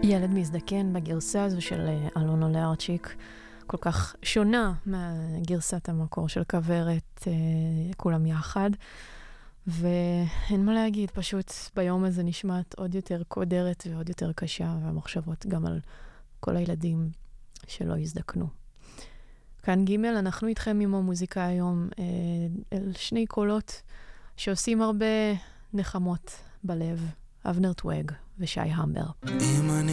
ילד מזדקן בגרסה הזו של אלונה לארצ'יק, כל כך שונה מהגרסת המקור של כוורת, כולם יחד. ואין מה להגיד, פשוט ביום הזה נשמעת עוד יותר קודרת ועוד יותר קשה, והמחשבות גם על כל הילדים שלא יזדקנו. כאן ג' אנחנו איתכם עם המוזיקה היום, אל שני קולות שעושים הרבה נחמות בלב, אבנר טוויג ושי המבר.